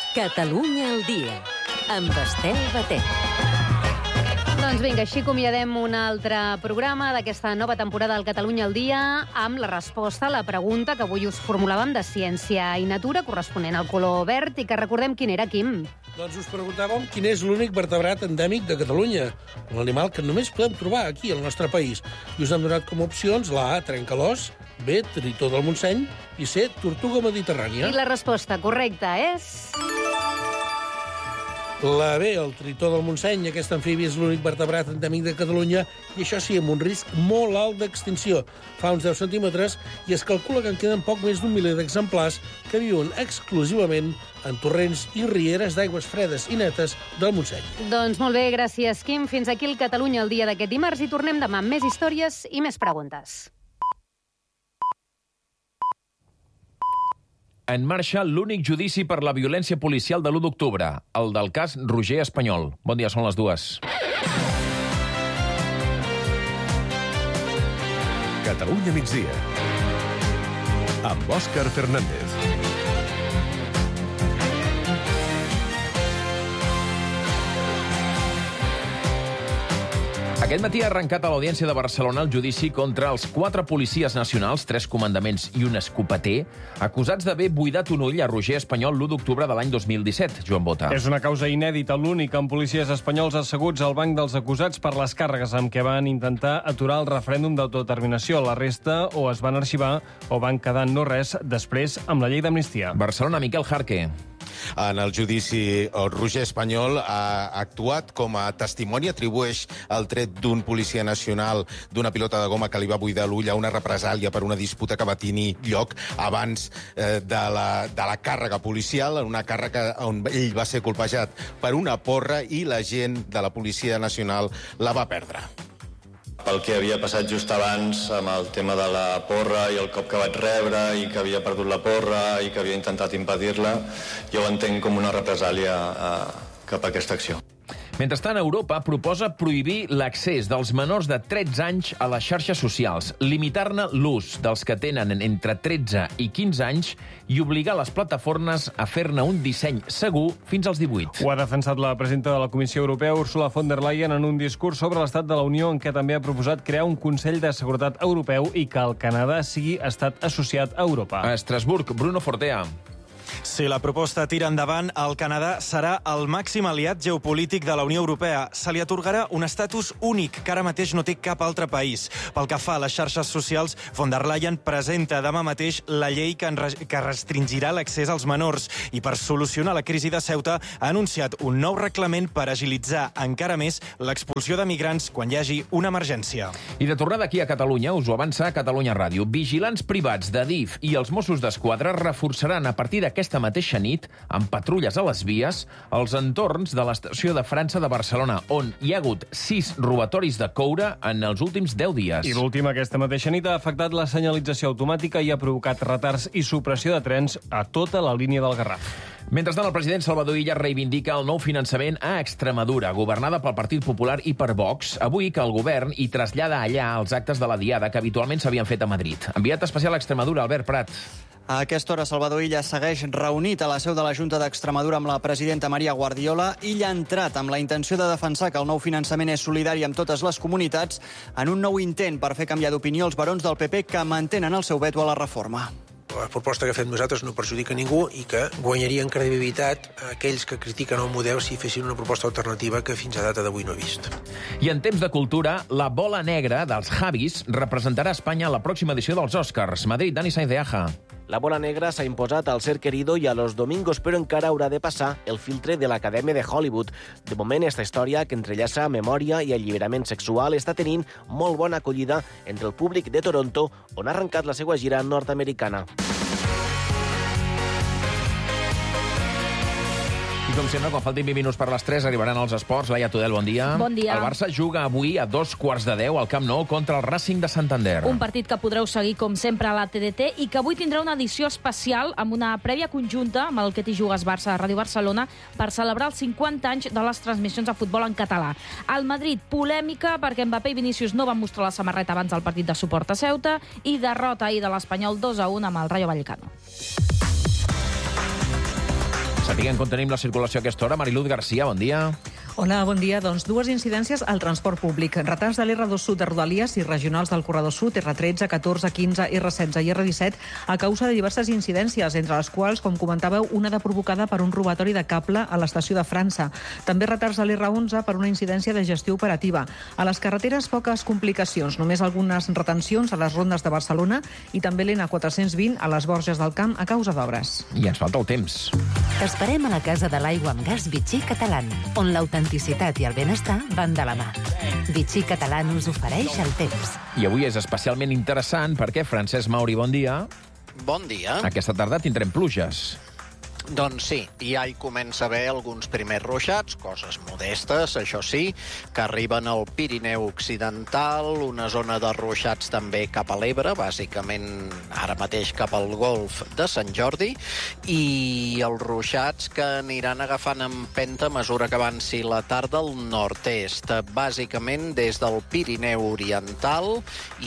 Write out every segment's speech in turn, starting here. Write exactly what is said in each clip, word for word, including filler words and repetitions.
Catalunya al dia, amb Estel Batet. Doncs vinga, així acomiadem un altre programa d'aquesta nova temporada del Catalunya al dia amb la resposta a la pregunta que avui us formulàvem de ciència i natura corresponent al color verd i que recordem quin era, Quim. Doncs us preguntàvem quin és l'únic vertebrat endèmic de Catalunya, un animal que només podem trobar aquí al nostre país. I us hem donat com a opcions la A, trencalòs, B, tritó del Montseny i C, tortuga mediterrània. I la resposta correcta és... La B, el tritó del Montseny. Aquest amfibi és l'únic vertebrat endèmic de Catalunya i això sí, amb un risc molt alt d'extinció. Fa uns deu centímetres i es calcula que en queden poc més d'un miler d'exemplars que viuen exclusivament en torrents i rieres d'aigües fredes i netes del Montseny. Doncs molt bé, gràcies, Quim. Fins aquí el Catalunya al dia d'aquest dimarts i tornem demà amb més històries i més preguntes. En marxa l'únic judici per la violència policial de l'u d'octubre, el del cas Roger Espanyol. Bon dia, són les dues. Catalunya migdia, amb Òscar Fernández. Aquest matí ha arrencat a l'Audiència de Barcelona el judici contra els quatre policies nacionals, tres comandaments i un escopeter, acusats d'haver buidat un ull a Roger Espanyol l'u d'octubre de l'any dos mil disset. Joan Bota. És una causa inèdita, l'únic amb policies espanyols asseguts al banc dels acusats per les càrregues amb què van intentar aturar el referèndum d'autodeterminació. La resta o es van arxivar o van quedar en no res després amb la llei d'amnistia. Barcelona, Miquel Jarque. En el judici, el Roger Espanyol ha actuat com a testimoni, atribueix el tret d'un policia nacional d'una pilota de goma que li va buidar l'ull a una represàlia per una disputa que va tenir lloc abans eh, de, la, de la càrrega policial, en una càrrega on ell va ser colpejat per una porra i la gent de la Policia Nacional la va perdre. Pel que havia passat just abans amb el tema de la porra i el cop que vaig rebre i que havia perdut la porra i que havia intentat impedir-la, jo ho entenc com una represàlia eh, cap a aquesta acció. Mentrestant, Europa proposa prohibir l'accés dels menors de tretze anys a les xarxes socials, limitar-ne l'ús dels que tenen entre tretze i quinze anys i obligar les plataformes a fer-ne un disseny segur fins als divuit. Ho ha defensat la presidenta de la Comissió Europea, Ursula von der Leyen, en un discurs sobre l'estat de la Unió en què també ha proposat crear un Consell de Seguretat Europeu i que el Canadà sigui estat associat a Europa. A Estrasburg, Bruno Fortea. Si la proposta tira endavant, el Canadà serà el màxim aliat geopolític de la Unió Europea. Se li atorgarà un estatus únic que ara mateix no té cap altre país. Pel que fa a les xarxes socials, von der Leyen presenta demà mateix la llei que, que restringirà l'accés als menors i per solucionar la crisi de Ceuta ha anunciat un nou reglament per agilitzar encara més l'expulsió de migrants quan hi hagi una emergència. I de tornada aquí a Catalunya, us ho avança a Catalunya Ràdio. Vigilants privats de D I F i els Mossos d'Esquadra reforçaran a partir d'aquesta aquesta mateixa nit, amb patrulles a les vies, els entorns de l'estació de França de Barcelona, on hi ha hagut sis robatoris de coure en els últims deu dies. I l'últim aquesta mateixa nit ha afectat la senyalització automàtica i ha provocat retards i supressió de trens a tota la línia del Garraf. Mentrestant, el president Salvador Illa reivindica el nou finançament a Extremadura, governada pel Partit Popular i per Vox, avui que el govern hi trasllada allà els actes de la Diada que habitualment s'havien fet a Madrid. Enviat especial a Extremadura, Albert Prat. A aquesta hora, Salvador Illa segueix reunit a la seu de la Junta d'Extremadura amb la presidenta Maria Guardiola. Illa ha entrat amb la intenció de defensar que el nou finançament és solidari amb totes les comunitats en un nou intent per fer canviar d'opinió els barons del P P que mantenen el seu veto a la reforma. La proposta que fem nosaltres no perjudica ningú i que guanyarien credibilitat a aquells que critiquen el model si fessin una proposta alternativa que fins a data d'avui no he vist. I en temps de cultura, la bola negra dels Javis representarà Espanya a la pròxima edició dels Oscars. Madrid, Dani Sainz de Aja. La bola negra s'ha imposat al Ser Querido i a Los Domingos, però encara haurà de passar el filtre de l'Acadèmia de Hollywood. De moment, esta història, que entrellaça memòria i alliberament sexual, està tenint molt bona acollida entre el públic de Toronto, on ha arrencat la seva gira nord-americana. I com sempre, quan faltin vint minuts per les tres, arribaran els esports. Laia Tudel, bon dia. Bon dia. El Barça juga avui a dos quarts de deu al Camp Nou contra el Racing de Santander. Un partit que podreu seguir, com sempre, a la T D T i que avui tindrà una edició especial amb una prèvia conjunta amb el Que t'hi jugues Barça de Ràdio Barcelona per celebrar els cinquanta anys de les transmissions de futbol en català. Al Madrid, polèmica perquè Mbappé i Vinícius no van mostrar la samarreta abans del partit de suport a Ceuta i derrota ahir de l'Espanyol dos a un amb el Rayo Vallecano. Sapiguem com tenim la circulació a aquesta hora. Mariluz Garcia, bon dia. Hola, bon dia. Doncs dues incidències al transport públic. Retards de l'R dos Sud de Rodalies i regionals del Corredor Sud, R tretze, catorze, quinze, R setze i R disset, a causa de diverses incidències, entre les quals, com comentàveu, una de provocada per un robatori de cable a l'estació de França. També retards a l'R onze per una incidència de gestió operativa. A les carreteres, poques complicacions, només algunes retencions a les rondes de Barcelona i també l'N quatre-cents vint a les Borges del Camp a causa d'obres. I ens falta el temps. T'esperem a la Casa de l'Aigua amb Gas Vichy Catalán, on l'autenticitat i el benestar van de la mà. Vichy Catalán us ofereix el temps. I avui és especialment interessant perquè, Francesc Mauri, bon dia. Bon dia. Aquesta tarda tindrem pluges. Doncs sí, ja hi comença a haver alguns primers ruixats, coses modestes, això sí, que arriben al Pirineu Occidental, una zona de ruixats també cap a l'Ebre, bàsicament ara mateix cap al Golf de Sant Jordi, i els ruixats que aniran agafant empenta a mesura que avanci la tarda al nord-est, bàsicament des del Pirineu Oriental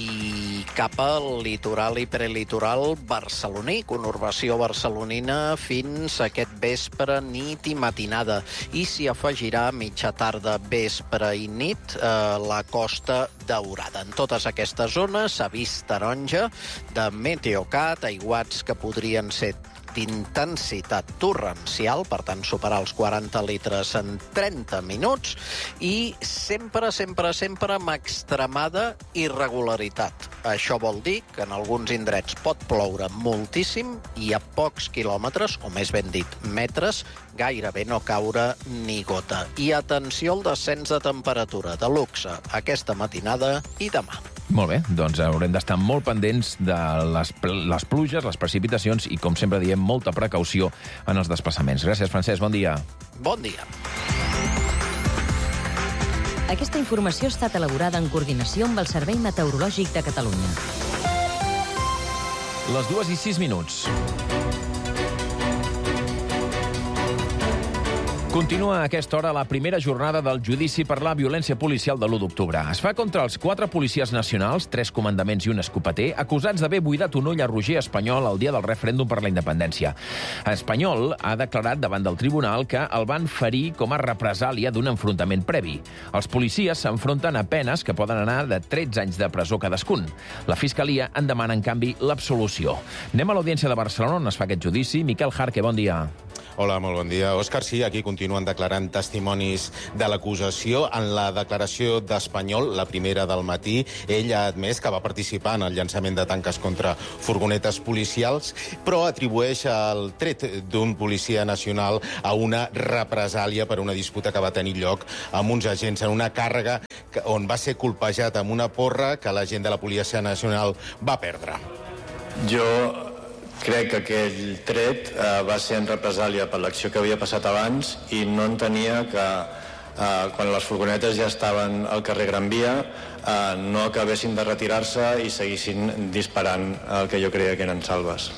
i cap al litoral i prelitoral barceloní, conurbació barcelonina fins aquest vespre, nit i matinada. I s'hi afegirà mitja tarda, vespre i nit eh, la Costa Daurada. En totes aquestes zones s'ha vist taronja de Meteocat, aiguats que podrien ser d'intensitat torrencial, per tant superar els quaranta litres en trenta minuts, i sempre, sempre, sempre amb extremada irregularitat. Això vol dir que en alguns indrets pot ploure moltíssim i a pocs quilòmetres, o més ben dit, metres, gairebé no caure ni gota. I atenció al descens de temperatura de luxe aquesta matinada i demà. Molt bé, doncs haurem d'estar molt pendents de les, les pluges, les precipitacions i, com sempre diem, molta precaució en els desplaçaments. Gràcies, Francesc. Bon dia. Bon dia. Aquesta informació ha estat elaborada en coordinació amb el Servei Meteorològic de Catalunya. Les dues i sis minuts. Continua a aquesta hora la primera jornada del judici per la violència policial de l'u d'octubre. Es fa contra els quatre policies nacionals, tres comandaments i un escopeter, acusats d'haver buidat un ull a Roger Espanyol el dia del referèndum per la independència. Espanyol ha declarat davant del tribunal que el van ferir com a represàlia d'un enfrontament previ. Els policies s'enfronten a penes que poden anar de tretze anys de presó cadascun. La Fiscalia en demana, en canvi, l'absolució. Anem a l'Audiència de Barcelona, on es fa aquest judici. Miquel Jarque, bon dia. Hola, molt bon dia. Òscar, sí, aquí continuen declarant testimonis de l'acusació. En la declaració d'Espanyol, la primera del matí, ell ha admès que va participar en el llançament de tanques contra furgonetes policials, però atribueix el tret d'un policia nacional a una represàlia per una disputa que va tenir lloc amb uns agents en una càrrega on va ser colpejat amb una porra que l'agent de la Policia Nacional va perdre. Jo crec que aquell tret eh, va ser en represàlia per l'acció que havia passat abans i no entenia que eh, quan les furgonetes ja estaven al carrer Gran Via eh, no acabessin de retirar-se i seguissin disparant el que jo creia que eren salves.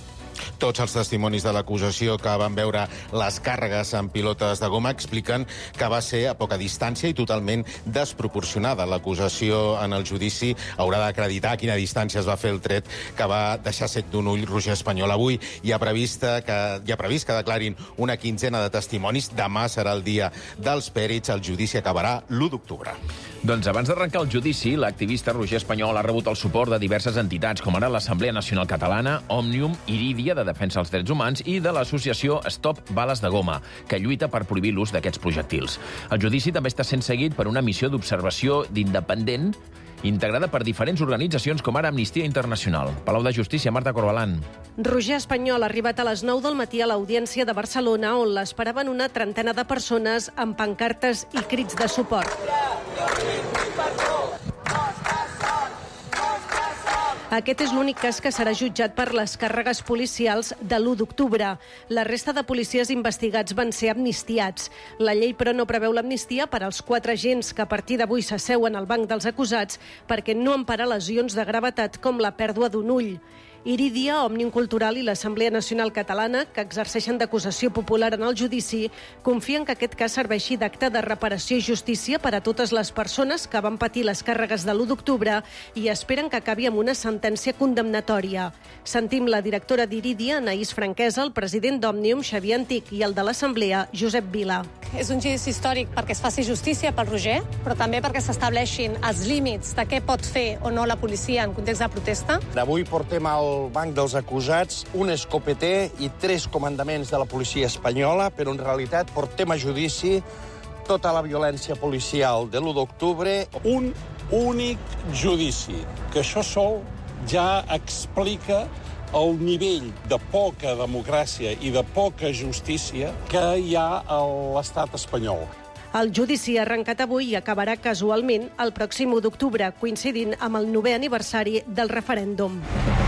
Tots els testimonis de l'acusació que van veure les càrregues amb pilotes de goma expliquen que va ser a poca distància i totalment desproporcionada. L'acusació en el judici haurà d'acreditar a quina distància es va fer el tret que va deixar sec d'un ull Roger Espanyol. Avui hi ha, prevista que, hi ha previst que declarin una quinzena de testimonis. Demà serà el dia dels pèrits. El judici acabarà l'u d'octubre. Doncs abans d'arrencar el judici, l'activista Roger Espanyol ha rebut el suport de diverses entitats, com ara l'Assemblea Nacional Catalana, Òmnium, Irídia, de Defensa dels Drets Humans, i de l'associació Stop Bales de Goma, que lluita per prohibir l'ús d'aquests projectils. El judici també està sent seguit per una missió d'observació d'independent integrada per diferents organitzacions com ara Amnistia Internacional. Palau de Justícia, Marta Corbalán. Roger Espanyol ha arribat a les nou del matí a l'Audiència de Barcelona, on l'esperaven una trentena de persones amb pancartes i crits de suport. Aquest és l'únic cas que serà jutjat per les càrregues policials de l'u d'octubre. La resta de policies investigats van ser amnistiats. La llei, però, no preveu l'amnistia per als quatre agents que a partir d'avui s'asseuen al banc dels acusats perquè no empara lesions de gravetat com la pèrdua d'un ull. Iridia, Òmnium Cultural i l'Assemblea Nacional Catalana, que exerceixen d'acusació popular en el judici, confien que aquest cas serveixi d'acte de reparació i justícia per a totes les persones que van patir les càrregues de l'u d'octubre i esperen que acabi amb una sentència condemnatòria. Sentim la directora d'Iridia, Anaïs Franquesa, el president d'Òmnium, Xavier Antic, i el de l'Assemblea, Josep Vila. És un judici històric perquè es faci justícia pel Roger, però també perquè s'estableixin els límits de què pot fer o no la policia en context de protesta. Avui portem al banc dels acusats un escopeter i tres comandaments de la policia espanyola, però en realitat portem a judici tota la violència policial de l'u d'octubre. Un únic judici, que això sol ja explica el nivell de poca democràcia i de poca justícia que hi ha a l'estat espanyol. El judici ha arrencat avui i acabarà casualment el pròxim u d'octubre, coincidint amb el novè aniversari del referèndum.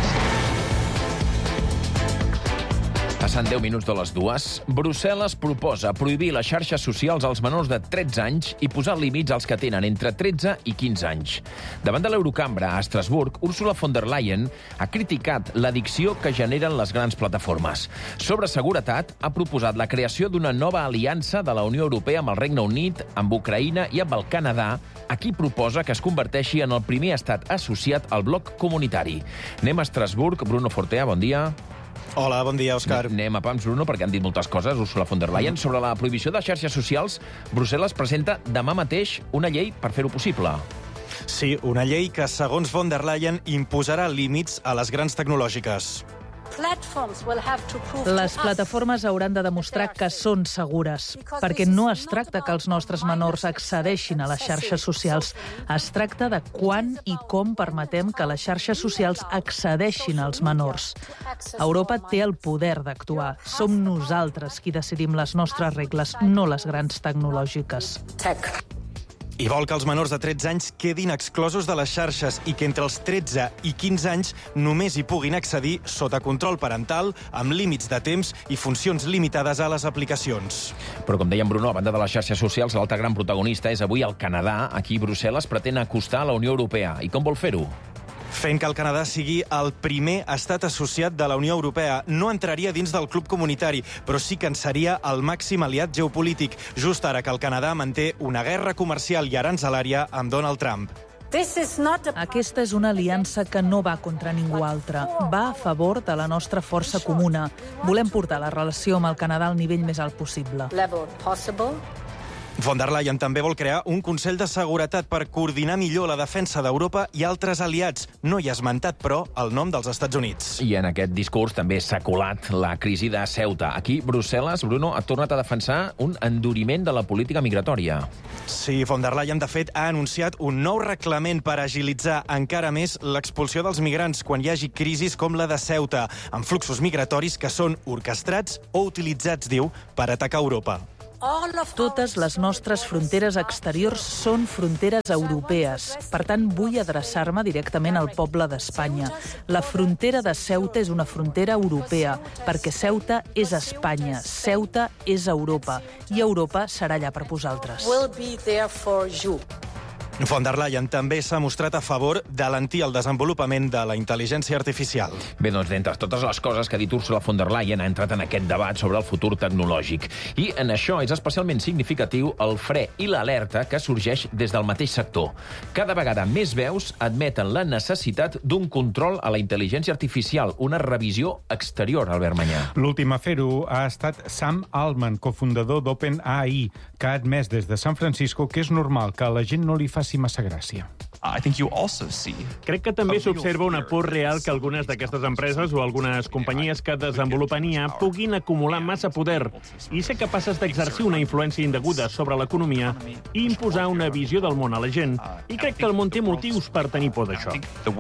Passant deu minuts de les dues, Brussel·les proposa prohibir les xarxes socials als menors de tretze anys i posar límits als que tenen entre tretze i quinze anys. Davant de l'Eurocambra, a Estrasburg, Ursula von der Leyen ha criticat l'addicció que generen les grans plataformes. Sobre seguretat, ha proposat la creació d'una nova aliança de la Unió Europea amb el Regne Unit, amb Ucraïna i amb el Canadà, a qui proposa que es converteixi en el primer estat associat al bloc comunitari. Anem a Estrasburg. Bruno Fortea, bon dia. Hola, bon dia, Òscar. Anem a pams, Bruno, perquè han dit moltes coses, Ursula von der Leyen. Sobre la prohibició de xarxes socials, Brussel·les presenta demà mateix una llei per fer-ho possible. Sí, una llei que, segons von der Leyen, imposarà límits a les grans tecnològiques. Les plataformes hauran de demostrar que són segures, perquè no es tracta que els nostres menors accedeixin a les xarxes socials. Es tracta de quan i com permetem que les xarxes socials accedeixin als menors. Europa té el poder d'actuar. Som nosaltres qui decidim les nostres regles, no les grans tecnològiques. I vol que els menors de tretze anys quedin exclosos de les xarxes i que entre els tretze i quinze anys només hi puguin accedir sota control parental, amb límits de temps i funcions limitades a les aplicacions. Però, com dèiem, Bruno, a banda de les xarxes socials, l'altre gran protagonista és avui el Canadà. Aquí Brussel·les pretén acostar a la Unió Europea. I com vol fer-ho? Fent que el Canadà sigui el primer estat associat de la Unió Europea. No entraria dins del club comunitari, però sí que en seria el màxim aliat geopolític, just ara que el Canadà manté una guerra comercial i aranzelària amb Donald Trump. Aquesta és una aliança que no va contra ningú altre. Va a favor de la nostra força comuna. Volem portar la relació amb el Canadà al nivell més alt possible. Von der Leyen també vol crear un Consell de Seguretat per coordinar millor la defensa d'Europa i altres aliats. No hi ha esmentat, però, el nom dels Estats Units. I en aquest discurs també s'ha colat la crisi de Ceuta. Aquí, Brussel·les, Bruno, ha tornat a defensar un enduriment de la política migratòria. Sí, von der Leyen, de fet, ha anunciat un nou reglament per agilitzar encara més l'expulsió dels migrants quan hi hagi crisis com la de Ceuta, amb fluxos migratoris que són orquestrats o utilitzats, diu, per atacar Europa. Totes les nostres fronteres exteriors són fronteres europees. Per tant, vull adreçar-me directament al poble d'Espanya. La frontera de Ceuta és una frontera europea, perquè Ceuta és Espanya, Ceuta és Europa, i Europa serà allà per vosaltres. Von der Leyen també s'ha mostrat a favor d'alentir el desenvolupament de la intel·ligència artificial. Bé, doncs, d'entre totes les coses que ha dit Ursula von der Leyen, ha entrat en aquest debat sobre el futur tecnològic. I en això és especialment significatiu el fre i l'alerta que sorgeix des del mateix sector. Cada vegada més veus admeten la necessitat d'un control a la intel·ligència artificial, una revisió exterior, Albert Manyà. L'últim a fer-ho ha estat Sam Altman, cofundador d'OpenAI, que ha admès des de San Francisco que és normal que a la gent no li faci massa gràcia. Crec que també s'observa una por real que algunes d'aquestes empreses o algunes companyies que desenvolupen I A puguin acumular massa poder i ser capaces d'exercir una influència indeguda sobre l'economia i imposar una visió del món a la gent. I crec que el món té motius per tenir por d'això.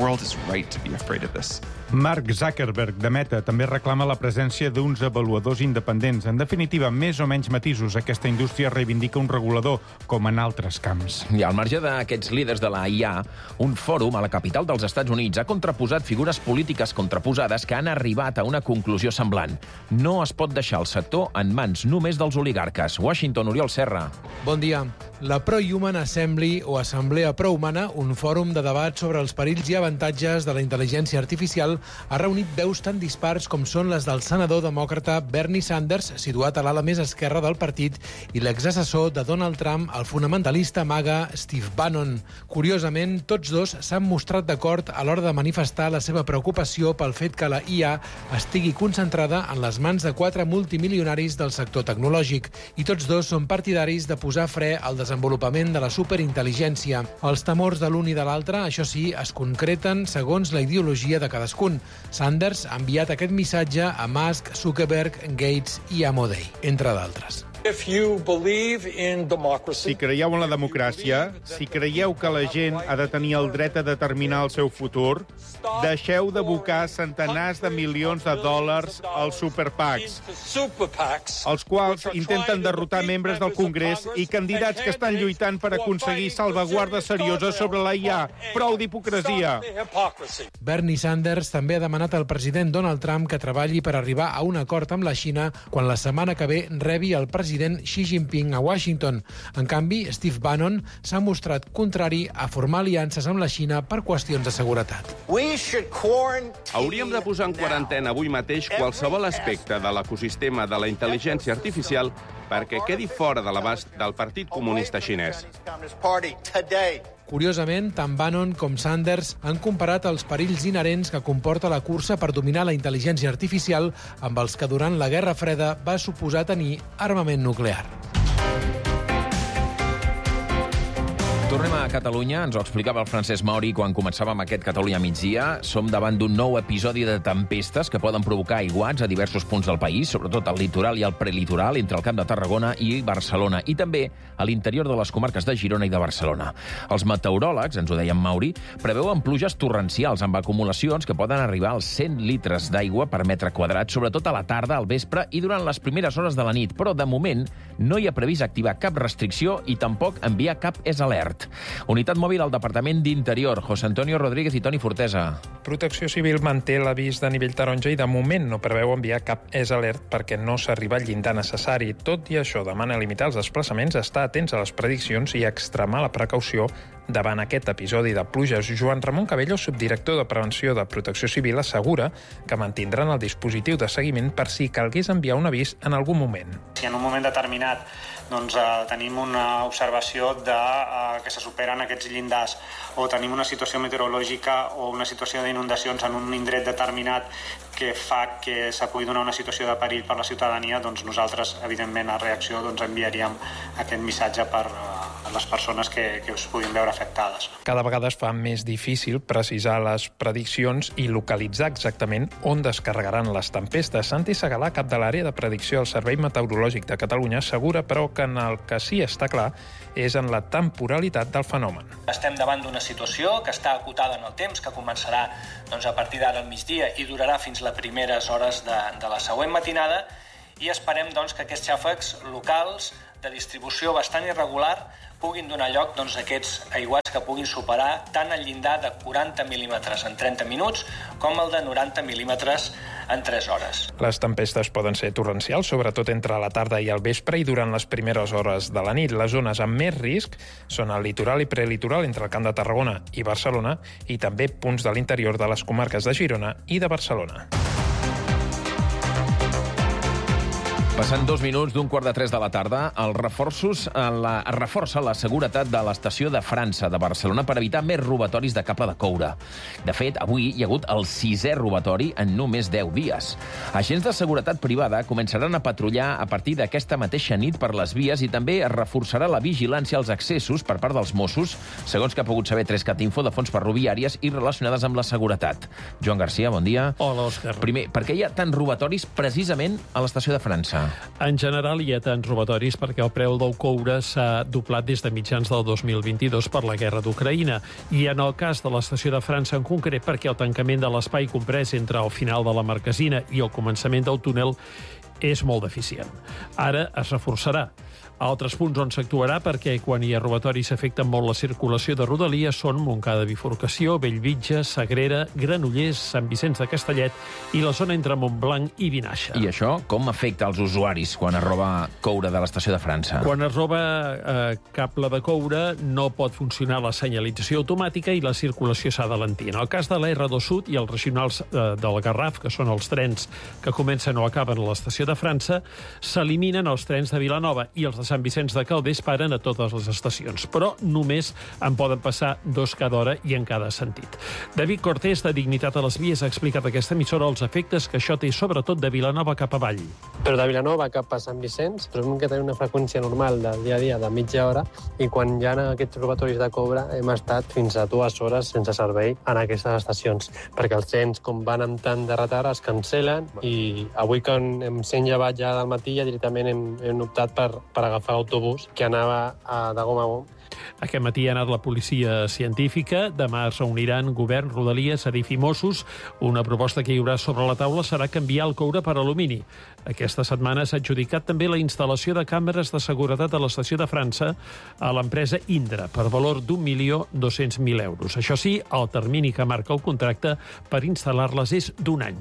Mark Zuckerberg, de Meta, també reclama la presència d'uns avaluadors independents. En definitiva, més o menys matisos, aquesta indústria reivindica un regulador, com en altres camps. I al marge d'aquests líders de la I A, un fòrum a la capital dels Estats Units ha contraposat figures polítiques contraposades que han arribat a una conclusió semblant. No es pot deixar el sector en mans només dels oligarques. Washington, Oriol Serra. Bon dia. La Pro-Human Assembly, o Assemblea Pro-Humana, un fòrum de debat sobre els perills i avantatges de la intel·ligència artificial, artificial ha reunit veus tan dispars com són les del senador demòcrata Bernie Sanders, situat a l'ala més esquerra del partit, i l'exassessor de Donald Trump, el fonamentalista maga Steve Bannon. Curiosament, tots dos s'han mostrat d'acord a l'hora de manifestar la seva preocupació pel fet que la I A estigui concentrada en les mans de quatre multimilionaris del sector tecnològic, i tots dos són partidaris de posar fre al desenvolupament de la superintel·ligència. Els temors de l'un i de l'altre, això sí, es concreten segons la ideologia de cadascun. Sanders ha enviat aquest missatge a Musk, Zuckerberg, Gates i Amodei, entre d'altres. Si creieu en la democràcia, si creieu que la gent ha de tenir el dret a determinar el seu futur, deixeu d'abocar centenars de milions de dòlars als superpacs, els quals intenten derrotar membres del Congrés i candidats que estan lluitant per aconseguir salvaguardes serioses sobre la I A. Prou d'hipocresia. Bernie Sanders també ha demanat al president Donald Trump que treballi per arribar a un acord amb la Xina quan la setmana que ve rebi el president Xi Jinping a Washington. En canvi, Steve Bannon s'ha mostrat contrari a formar aliances amb la Xina per qüestions de seguretat. Hauríem de posar en quarantena avui mateix qualsevol aspecte de l'ecosistema de la intel·ligència artificial perquè quedi fora de l'abast del Partit Comunista Xinès. Curiosament, tant Bannon com Sanders han comparat els perills inherents que comporta la cursa per dominar la intel·ligència artificial amb els que durant la Guerra Freda va suposar tenir armament nuclear. Tornem a Catalunya, ens ho explicava el Francesc Mauri quan començàvem aquest Catalunya migdia. Som davant d'un nou episodi de tempestes que poden provocar aiguats a diversos punts del país, sobretot al litoral i al prelitoral, entre el Camp de Tarragona i Barcelona, i també a l'interior de les comarques de Girona i de Barcelona. Els meteoròlegs, ens ho deia en Mauri, preveuen pluges torrencials amb acumulacions que poden arribar als cent litres d'aigua per metre quadrat, sobretot a la tarda, al vespre i durant les primeres hores de la nit. Però, de moment, no hi ha previst activar cap restricció i tampoc enviar cap és alert. Unitat mòbil al Departament d'Interior. José Antonio Rodríguez i Toni Fortesa. Protecció Civil manté l'avís de nivell taronja i de moment no preveu enviar cap és alert perquè no s'arriba al llindar necessari. Tot i això, demana limitar els desplaçaments, estar atents a les prediccions i extremar la precaució davant aquest episodi de pluges. Joan Ramon Cabello, subdirector de Prevenció de Protecció Civil, assegura que mantindran el dispositiu de seguiment per si calgués enviar un avís en algun moment. Si en un moment determinat doncs, eh, tenim una observació de eh, que se superen aquests llindars o tenim una situació meteorològica o una situació d'inundacions en un indret determinat que fa que se pugui donar una situació de perill per la ciutadania, doncs nosaltres, evidentment, a reacció doncs, enviaríem aquest missatge per a les persones que, que us puguin veure afectades. Cada vegada es fa més difícil precisar les prediccions i localitzar exactament on descarregaran les tempestes. Santi Segalà, cap de l'àrea de predicció al Servei Meteorològic de Catalunya, assegura, però, que en el que sí està clar és en la temporalitat del fenomen. Estem davant d'una situació que està acotada en el temps, que començarà doncs, a partir d'ara al migdia i durarà fins les primeres hores de, de la següent matinada, i esperem doncs, que aquests xàfecs locals de distribució bastant irregular puguin donar lloc doncs, a aquests aiguats que puguin superar tant el llindar de quaranta mil·límetres en trenta minuts com el de noranta mil·límetres en tres hores. Les tempestes poden ser torrencials, sobretot entre la tarda i el vespre i durant les primeres hores de la nit. Les zones amb més risc són el litoral i prelitoral entre el Camp de Tarragona i Barcelona i també punts de l'interior de les comarques de Girona i de Barcelona. Passant dos minuts d'un quart de tres de la tarda, els reforços, la, es reforça la seguretat de l'estació de França de Barcelona per evitar més robatoris de cable de coure. De fet, avui hi ha hagut el sisè robatori en només deu dies. Agents de seguretat privada començaran a patrullar a partir d'aquesta mateixa nit per les vies i també es reforçarà la vigilància als accessos per part dels Mossos, segons que ha pogut saber Trescat Info de fonts ferroviàries i relacionades amb la seguretat. Joan Garcia, bon dia. Hola, Òscar. Primer, per què hi ha tants robatoris precisament a l'estació de França? En general hi ha tants robatoris perquè el preu del coure s'ha doblat des de mitjans del dos mil vint-i-dos per la guerra d'Ucraïna. I en el cas de l'estació de França en concret perquè el tancament de l'espai comprès entre el final de la Marquesina i el començament del túnel és molt deficient. Ara es reforçarà. Altres punts on s'actuarà perquè quan hi ha robatoris afecten molt la circulació de Rodalies són Montcada Bifurcació, Bellvitge, Sagrera, Granollers, Sant Vicenç de Castellet i la zona entre Montblanc i Vinaixa. I això com afecta els usuaris quan es roba coure de l'estació de França? Quan es roba eh, cable de coure no pot funcionar la senyalització automàtica i la circulació s'ha d'alentir. En el cas de la erre dos Sud i els regionals eh, del Garraf, que són els trens que comencen o acaben a l'estació de França, s'eliminen els trens de Vilanova i els de Sant Vicenç de Calders paren a totes les estacions, però només en poden passar dos cada hora i en cada sentit. David Cortés, de Dignitat a les Vies, ha explicat a aquesta emissora els efectes que això té sobretot de Vilanova cap avall. Però de Vilanova cap a Sant Vicenç trobem que tenim una freqüència normal del dia a dia de mitja hora i quan hi ha aquests robatoris de coure hem estat fins a dues hores sense servei en aquestes estacions, perquè els trens, com van amb tant de retard, es cancel·len i avui quan hem sent llevat ja del matí ja directament hem, hem optat per, per agafar l'autobús que anava a, de gom a gom. Aquest matí ha anat la policia científica. Demà es reuniran govern, Rodalies, Adif i Mossos. Una proposta que hi haurà sobre la taula serà canviar el coure per alumini. Aquesta setmana s'ha adjudicat també la instal·lació de càmeres de seguretat a l'estació de França a l'empresa Indra per valor d'un milió dos-cents mil euros. Això sí, el termini que marca el contracte per instal·lar-les és d'un any.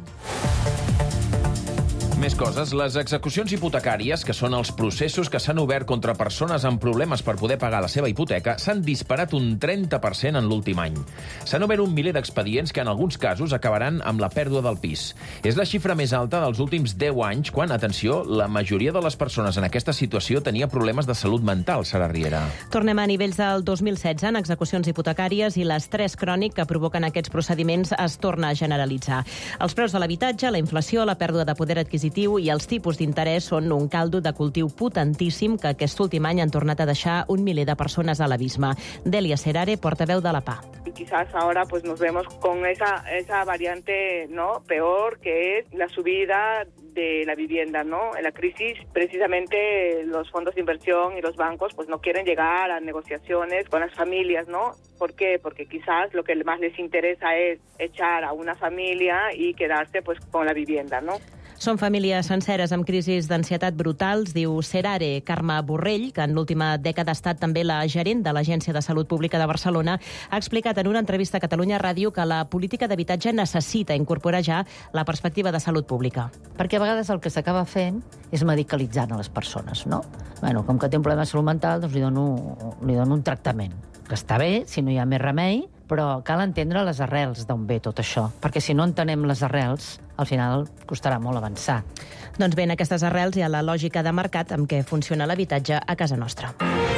Més coses. Les execucions hipotecàries, que són els processos que s'han obert contra persones amb problemes per poder pagar la seva hipoteca, s'han disparat un trenta per cent en l'últim any. S'han obert un miler d'expedients que en alguns casos acabaran amb la pèrdua del pis. És la xifra més alta dels últims deu anys, quan, atenció, la majoria de les persones en aquesta situació tenia problemes de salut mental, Sara Riera. Tornem a nivells del dos mil setze en execucions hipotecàries i l'estrès crònic que provoquen aquests procediments es torna a generalitzar. Els preus de l'habitatge, la inflació, la pèrdua de poder adquisitiu i els tipus d'interès són un caldo de cultiu potentíssim que aquest últim any han tornat a deixar un miler de persones a l'abisme. Delia Serare, portaveu de la P A. Y quizás ahora pues nos vemos con esa, esa variante, ¿no?, peor, que es la subida de la vivienda, ¿no? En la crisis, precisamente los fondos de inversión y los bancos pues no quieren llegar a negociaciones con las familias, ¿no? ¿Por qué? Porque quizás lo que más les interesa es echar a una familia y quedarse pues con la vivienda, ¿no? Són famílies senceres amb crisis d'ansietat brutals, diu Serare. Carme Borrell, que en l'última dècada ha estat també la gerent de l'Agència de Salut Pública de Barcelona, ha explicat en una entrevista a Catalunya Ràdio que la política d'habitatge necessita incorporar ja la perspectiva de salut pública. Perquè a vegades el que s'acaba fent és medicalitzant a les persones, no? Bueno, com que té un problema de salut mental, doncs li dono, li dono un tractament. Que està bé, si no hi ha més remei, però cal entendre les arrels d'on ve tot això, perquè si no entenem les arrels, al final costarà molt avançar. Doncs bé, en aquestes arrels hi ha la lògica de mercat amb què funciona l'habitatge a casa nostra.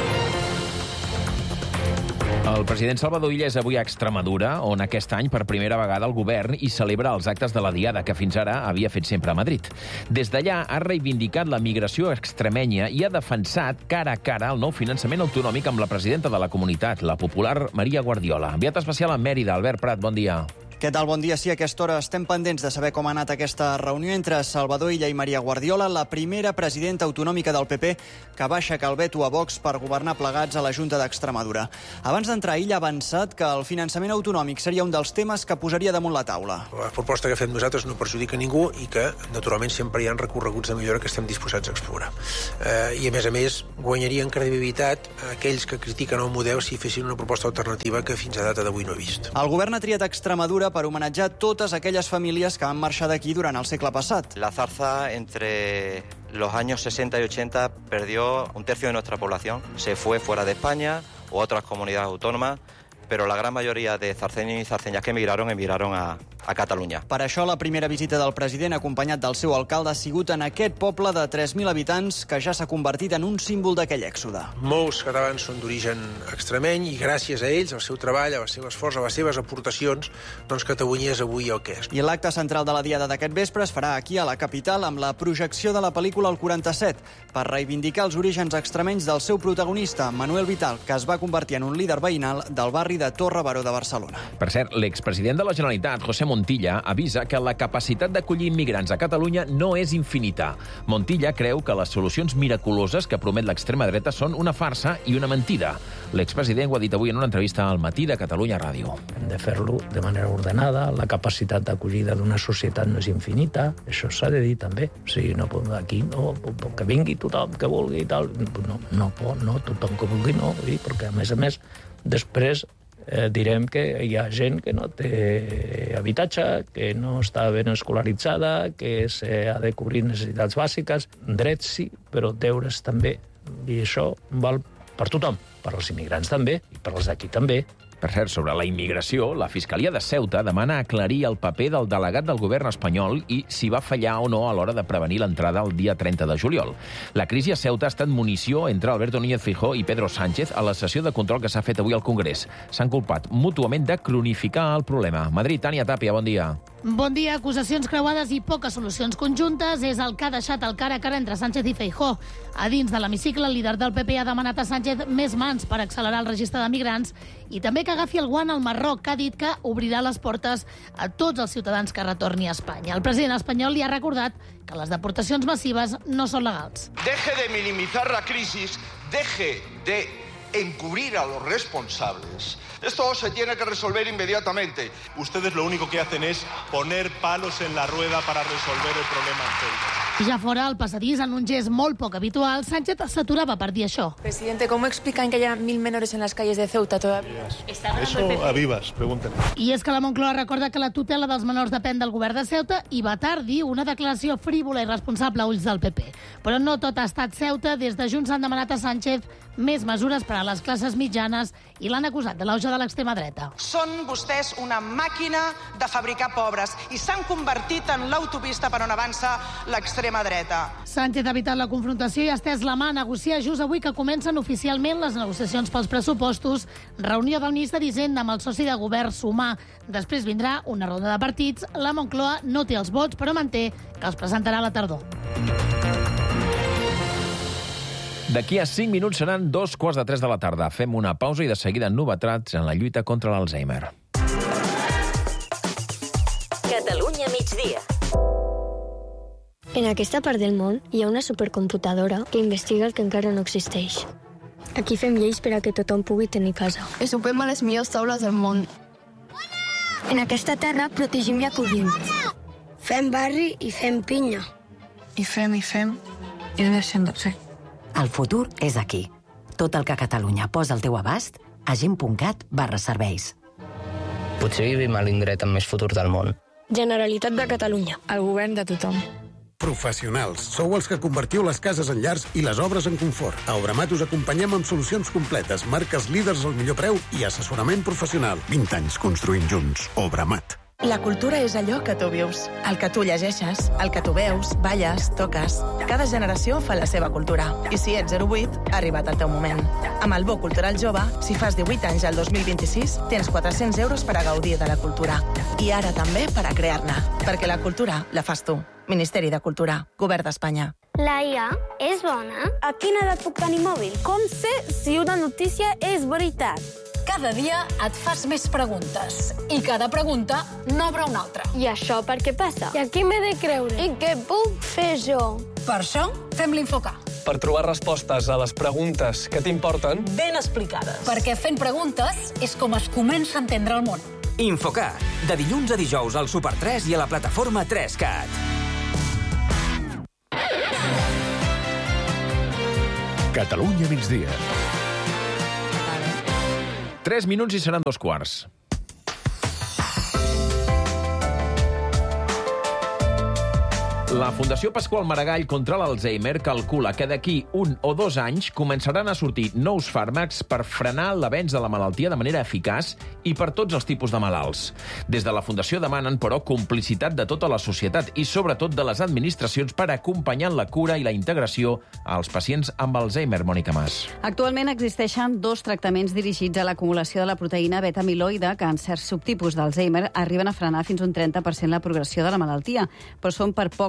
El president Salvador Illa és avui a Extremadura, on aquest any, per primera vegada, el govern hi celebra els actes de la Diada, que fins ara havia fet sempre a Madrid. Des d'allà ha reivindicat la migració extremenya i ha defensat cara a cara el nou finançament autonòmic amb la presidenta de la comunitat, la popular Maria Guardiola. Enviat especial a Mèrida, Albert Prat, bon dia. Què tal? Bon dia. Sí, a aquesta hora estem pendents de saber com ha anat aquesta reunió entre Salvador Illa i Maria Guardiola, la primera presidenta autonòmica del P P que va aixecar el veto a Vox per governar plegats a la Junta d'Extremadura. Abans d'entrar, Illa ha avançat que el finançament autonòmic seria un dels temes que posaria damunt la taula. La proposta que fem nosaltres no perjudica ningú i que, naturalment, sempre hi ha recorreguts de millora que estem disposats a explorar. Eh, I, a més a més, guanyarien credibilitat aquells que critiquen el model si fessin una proposta alternativa que fins a data d'avui no he vist. El govern ha triat Extremadura per homenatjar totes aquelles famílies que van marxar d'aquí durant el segle passat. La zarza entre los años sesenta y ochenta perdió un tercio de nuestra población. Se fue fuera de España o a otras comunidades autónomas, pero la gran mayoría de zarceños y zarceñas que emigraron, emigraron a, a Catalunya. Per això, la primera visita del president, acompanyat del seu alcalde, ha sigut en aquest poble de tres mil habitants que ja s'ha convertit en un símbol d'aquell èxode. Molts catalans són d'origen extremeny i gràcies a ells, al seu treball, al seu esforç, a les seves aportacions, doncs Catalunya és avui el que és. I l'acte central de la Diada d'aquest vespre es farà aquí a la capital amb la projecció de la pel·lícula El quaranta-set per reivindicar els orígens extremenys del seu protagonista, Manuel Vital, que es va convertir en un líder veïnal del barri de Torre Baró de Barcelona. Per cert, l'expresident de la Generalitat, José Montilla, Montilla avisa que la capacitat d'acollir immigrants a Catalunya no és infinita. Montilla creu que les solucions miraculoses que promet l'extrema dreta són una farsa i una mentida. L'expresident ho ha dit avui en una entrevista al Matí de Catalunya Ràdio. Hem de fer-lo de manera ordenada, la capacitat d'acollida d'una societat no és infinita, això s'ha de dir també. O sigui, no, aquí no, que vingui tothom que vulgui i tal. No, no, no tothom que vulgui no, perquè a més a més després eh, direm que hi ha gent que no té habitatge, que no està ben escolaritzada, que s'ha de cobrir necessitats bàsiques, drets sí, però deures també. I això val per tothom, per als immigrants també, i per als d'aquí també. Per cert, sobre la immigració, la Fiscalia de Ceuta demana aclarir el paper del delegat del govern espanyol i si va fallar o no a l'hora de prevenir l'entrada el dia trenta de juliol. La crisi a Ceuta ha estat munició entre Alberto Núñez Feijóo i Pedro Sánchez a la sessió de control que s'ha fet avui al Congrés. S'han culpat mútuament de cronificar el problema. Madrid, Tània Tàpia, bon dia. Bon dia. Acusacions creuades i poques solucions conjuntes és el que ha deixat el cara a cara entre Sánchez i Feijóo. A dins de l'hemicicle, el líder del P P ha demanat a Sánchez més mans per accelerar el registre de migrants i també que agafi el guant al Marroc, que ha dit que obrirà les portes a tots els ciutadans que retorni a Espanya. El president espanyol li ha recordat que les deportacions massives no són legals. Deje de minimizar la crisis, deje de encubrir a los responsables. Esto se tiene que resolver inmediatamente. Ustedes lo único que hacen es poner palos en la rueda para resolver el problema en Ceuta. Ja fora al passadís, en un gest molt poc habitual, Sánchez s'aturava per dir això. Presidente, ¿cómo explican que haya mil menores en las calles de Ceuta todavía? Eso a vivas, pregúntenle. I és que la Moncloa recorda que la tutela dels menors depèn del govern de Ceuta i Batar diu una declaració frívola i responsable a ulls del P P. Però no tot ha estat Ceuta. Des de Junts han demanat a Sánchez més mesures per a les classes mitjanes i l'han acusat de l'auge de l'extrema dreta. Són vostès una màquina de fabricar pobres i s'han convertit en l'autopista per on avança l'extrema dreta. Sánchez ha evitat la confrontació i ha estès la mà a negociar just avui que comencen oficialment les negociacions pels pressupostos, reunió del ministre d'Hisenda amb el soci de govern Sumar. Després vindrà una ronda de partits. La Moncloa no té els vots, però manté que els presentarà a la tardor. D'aquí a cinc minuts seran dos quarts de tres de la tarda. Fem una pausa i de seguida novetats en la lluita contra l'Alzheimer. Catalunya migdia. En aquesta part del món hi ha una supercomputadora que investiga el que encara no existeix. Aquí fem lleis per a que tothom pugui tenir casa. I sopem a les millors taules del món. En aquesta terra protegim i acollim. Fem barri i fem pinya. I fem, i fem, i no deixem de fer. El futur és aquí. Tot el que Catalunya posa al teu abast a gent punt cat barra serveis. Potser vivim a l'indret amb més futur del món. Generalitat de Catalunya. El govern de tothom. Professionals. Sou els que convertiu les cases en llars i les obres en confort. A Obramat us acompanyem amb solucions completes, marques líders al millor preu i assessorament professional. vint anys construint junts. Obramat. La cultura és allò que tu vius, el que tu llegeixes, el que tu veus, balles, toques. Cada generació fa la seva cultura. I si ets zero vuit, ha arribat el teu moment. Amb el Bo Cultural Jove, si fas divuit anys al dos mil vint-i-sis, tens quatre-cents euros per a gaudir de la cultura. I ara també per a crear-ne, perquè la cultura la fas tu. Ministeri de Cultura, Govern d'Espanya. La I A és bona? A quina edat puc tenir mòbil? Com sé si una notícia és veritat? Cada dia et fas més preguntes i cada pregunta n'obre una altra. I això per què passa? I a qui m'he de creure? I què puc fer jo? Per això fem l'Infocar. Per trobar respostes a les preguntes que t'importen ben explicades. Perquè fent preguntes és com es comença a entendre el món. Infocar, de dilluns a dijous al Super tres i a la plataforma tres cat. Catalunya migdia. Tres minuts i seran dos quarts. La Fundació Pasqual Maragall contra l'Alzheimer calcula que d'aquí un o dos anys començaran a sortir nous fàrmacs per frenar l'avenç de la malaltia de manera eficaç i per tots els tipus de malalts. Des de la Fundació demanen, però, complicitat de tota la societat i, sobretot, de les administracions per acompanyar la cura i la integració als pacients amb Alzheimer. Mònica Mas. Actualment existeixen dos tractaments dirigits a l'acumulació de la proteïna beta-amiloide que en certs subtipus d'Alzheimer arriben a frenar fins un trenta per cent la progressió de la malaltia, però són per pocs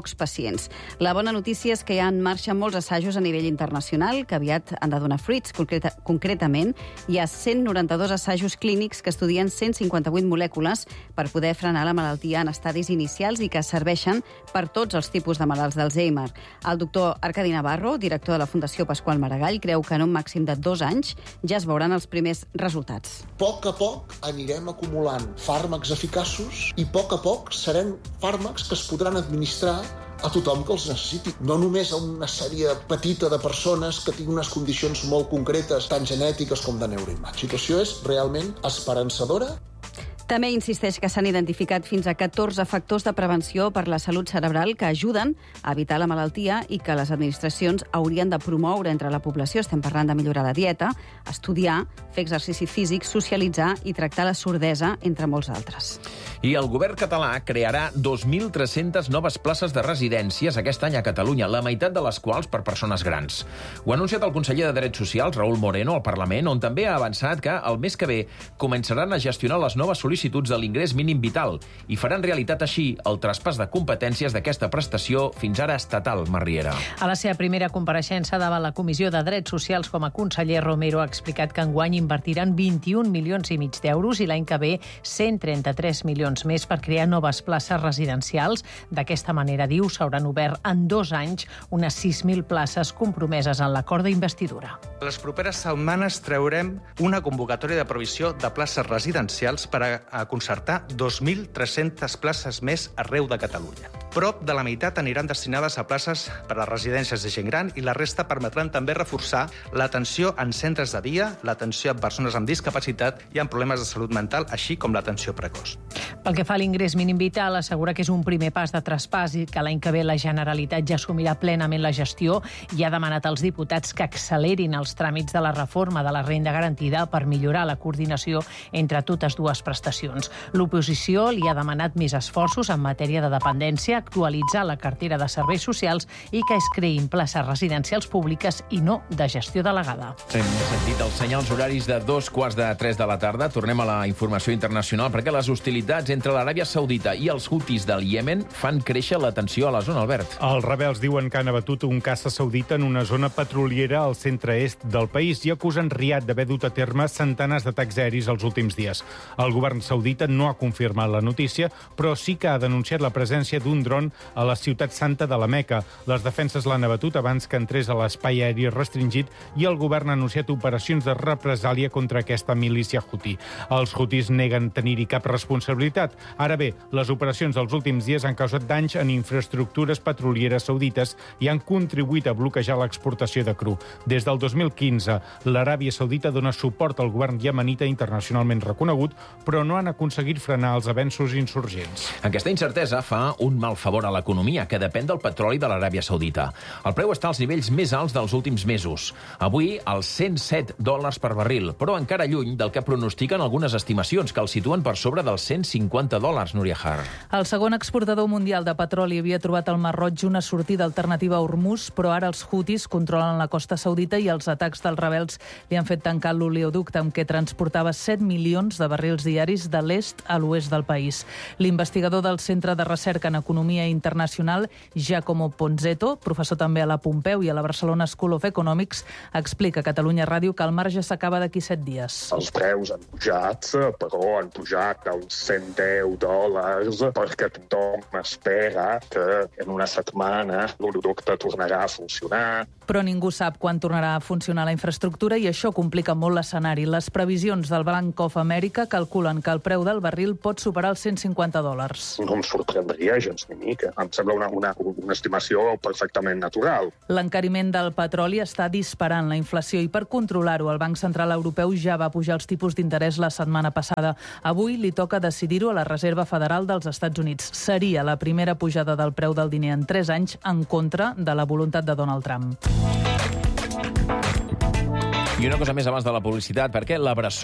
pocs pacients. La bona notícia és que hi ha en marxa molts assajos a nivell internacional que aviat han de donar fruits. Concreta, concretament, hi ha cent noranta-dos assajos clínics que estudien cent cinquanta-vuit molècules per poder frenar la malaltia en estadis inicials i que serveixen per tots els tipus de malalts d'Alzheimer. El doctor Arcadi Navarro, director de la Fundació Pasqual Maragall, creu que en un màxim de dos anys ja es veuran els primers resultats. A poc a poc anirem acumulant fàrmacs eficaços i a poc a poc seran fàrmacs que es podran administrar a tothom que els necessiti. No només a una sèrie petita de persones que tinguin unes condicions molt concretes, tant genètiques com de neuroimatge. La situació és realment esperançadora. També insisteix que s'han identificat fins a catorze factors de prevenció per la salut cerebral que ajuden a evitar la malaltia i que les administracions haurien de promoure entre la població. Estem parlant de millorar la dieta, estudiar, fer exercici físic, socialitzar i tractar la sordesa, entre molts altres. I el govern català crearà dos mil tres-centes noves places de residències aquest any a Catalunya, la meitat de les quals per persones grans. Ho ha anunciat el conseller de Drets Socials, Raül Moreno, al Parlament, on també ha avançat que el mes que ve començaran a gestionar les noves sol·licituds de l'ingrés mínim vital i faran realitat així el traspàs de competències d'aquesta prestació fins ara estatal, Marriera. A la seva primera compareixença davant la Comissió de Drets Socials com a conseller, Romero ha explicat que enguany invertiran vint-i-un milions i mig d'euros i l'any que ve cent trenta-tres milions més per crear noves places residencials. D'aquesta manera, diu, s'hauran obert en dos anys unes sis mil places compromeses en l'acord d'investidura. Les properes setmanes traurem una convocatòria de provisió de places residencials per a concertar dos mil tres-centes places més arreu de Catalunya. Prop de la meitat aniran destinades a places per a residències de gent gran i la resta permetran també reforçar l'atenció en centres de dia, l'atenció a persones amb discapacitat i amb problemes de salut mental, així com l'atenció precoç. Pel que fa a l'ingrés mínim vital, assegura que és un primer pas de traspàs i que l'any que ve la Generalitat ja assumirà plenament la gestió i ha demanat als diputats que accelerin els tràmits de la reforma de la renda garantida per millorar la coordinació entre totes dues prestacions. L'oposició li ha demanat més esforços en matèria de dependència, actualitzar la cartera de serveis socials i que es creïn places residencials públiques i no de gestió delegada. Hem sentit els senyals horaris de dos quarts de tres de la tarda. Tornem a la informació internacional perquè les hostilitats entre l'Aràbia Saudita i els Houthis del Iemen fan créixer la tensió a la zona, Albert. Els rebels diuen que han abatut un caça saudita en una zona petroliera al centre-est del país i acusen Riad d'haver dut a terme centenars d'atacs aeris els últims dies. El govern saudita no ha confirmat la notícia, però sí que ha denunciat la presència d'un dron a la ciutat santa de la Meca. Les defenses l'han abatut abans que entrés a l'espai aeri restringit i el govern ha anunciat operacions de represàlia contra aquesta milícia Houthi. Els Houthis neguen tenir-hi cap responsabilitat. Ara bé, les operacions dels últims dies han causat danys en infraestructures petrolieres saudites i han contribuït a bloquejar l'exportació de cru. Des del dos mil quinze, l'Aràbia Saudita dona suport al govern iemenita internacionalment reconegut, però no han aconseguit frenar els avenços insurgents. Aquesta incertesa fa un mal favor a l'economia, que depèn del petroli de l'Aràbia Saudita. El preu està als nivells més alts dels últims mesos. Avui, als cent set dòlars per barril, però encara lluny del que pronostiquen algunes estimacions, que el situen per sobre dels cent cinquanta dòlars, Núria Har. El segon exportador mundial de petroli havia trobat al Mar Roig una sortida alternativa a Hormuz, però ara els Houthis controlen la costa saudita i els atacs dels rebels li han fet tancar l'oleoducte amb què transportava set milions de barrils diaris de l'est a l'oest del país. L'investigador del Centre de Recerca en Economia Internacional, Giacomo Ponzetto, professor també a la Pompeu i a la Barcelona School of Economics, explica a Catalunya Ràdio que el marge s'acaba d'aquí set dies. Els preus han pujat, però han pujat a uns cent deu dòlars perquè tothom espera que en una setmana l'oleoducte tornarà a funcionar. Però ningú sap quan tornarà a funcionar la infraestructura i això complica molt l'escenari. Les previsions del Bank of America calculen que el preu del barril pot superar els cent cinquanta dòlars. No em sorprendria gens ni mica. Em sembla una, una, una estimació perfectament natural. L'encariment del petroli està disparant la inflació i per controlar-ho el Banc Central Europeu ja va pujar els tipus d'interès la setmana passada. Avui li toca decidir-ho a la Reserva Federal dels Estats Units. Seria la primera pujada del preu del diner en tres anys en contra de la voluntat de Donald Trump. I una cosa més abans de la publicitat, perquè la bressol